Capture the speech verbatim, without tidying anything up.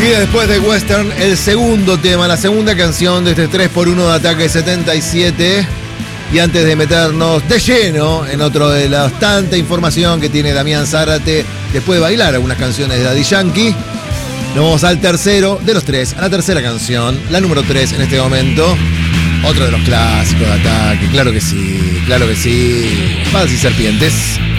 Y después de Western, el segundo tema, la segunda canción de este tres por uno de Ataque setenta y siete. Y antes de meternos de lleno en otro de las tanta información que tiene Damián Zárate, después de bailar algunas canciones de Daddy Yankee, nos vamos al tercero de los tres, a la tercera canción, la número tres en este momento. Otro de los clásicos de Ataque, claro que sí, claro que sí. Espadas y serpientes.